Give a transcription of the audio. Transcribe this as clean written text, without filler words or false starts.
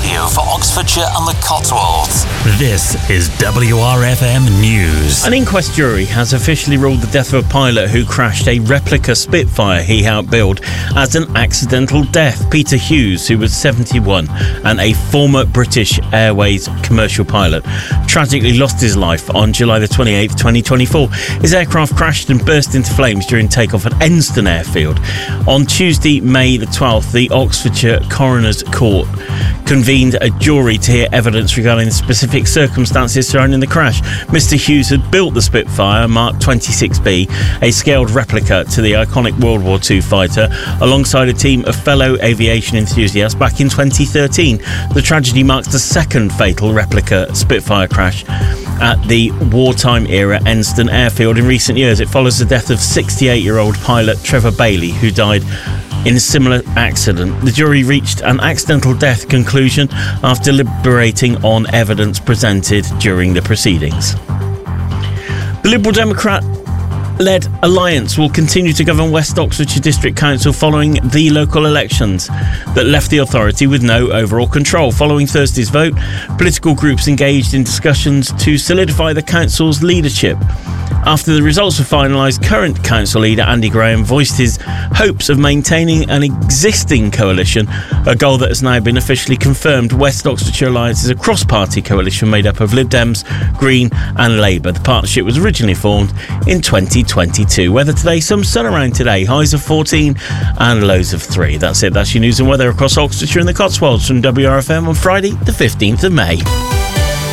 radio for Oxfordshire and the Cotswolds. This is WRFM News. An inquest jury has officially ruled the death of a pilot who crashed a replica Spitfire he helped build as an accidental death. Peter Hughes, who was 71 and a former British Airways commercial pilot, tragically lost his life on July the 28th, 2024. His aircraft crashed and burst into flames during takeoff at Enston Airfield. On Tuesday, May the 12th, the Oxfordshire Coroner's Court convened a jury to hear evidence regarding the specific circumstances surrounding the crash. Mr. Hughes had built the Spitfire Mark 26B, a scaled replica to the iconic World War II fighter, alongside a team of fellow aviation enthusiasts back in 2013. The tragedy marks the second fatal replica Spitfire crash at the wartime-era Enston Airfield in recent years. It follows the death of 68-year-old pilot Trevor Bailey, who died in a similar accident. The jury reached an accidental death conclusion after deliberating on evidence presented during the proceedings. The Liberal Democrat-led Alliance will continue to govern West Oxfordshire District Council following the local elections that left the authority with no overall control. Following Thursday's vote, political groups engaged in discussions to solidify the council's leadership. After the results were finalised, current council leader Andy Graham voiced his hopes of maintaining an existing coalition, a goal that has now been officially confirmed. West Oxfordshire Alliance is a cross-party coalition made up of Lib Dems, Green and Labour. The partnership was originally formed in 2022. Weather today, some sun around today, highs of 14 and lows of 3. That's it, that's your news and weather across Oxfordshire and the Cotswolds from WRFM on Friday the 15th of May.